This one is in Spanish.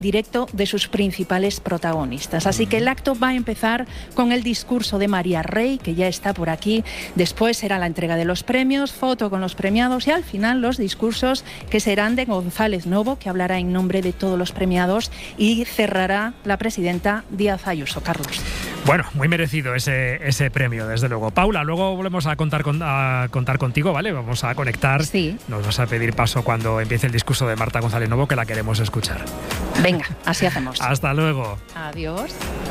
directo de sus principales protagonistas. Así que el acto va a empezar con el discurso de María Rey, que ya está por aquí. Después será la entrega de los premios, foto con los premiados y al final los discursos que serán de González Novo, que hablará en nombre de todos los premiados, y cerrará la presidenta Díaz Ayuso. Carlos. Bueno, muy merecido ese premio, desde luego. Paula, luego volvemos a contar contigo, ¿vale? Vamos a conectar. Sí. Nos vas a pedir paso cuando empiece el discurso de Marta González Novo, que la queremos escuchar. Venga, así hacemos. Hasta luego. Adiós.